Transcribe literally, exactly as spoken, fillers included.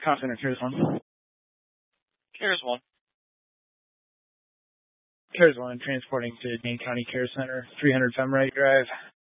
Cost Center, Cares One. Cares One. Cares One, transporting to Dane County Care Center, three hundred Femrite Drive.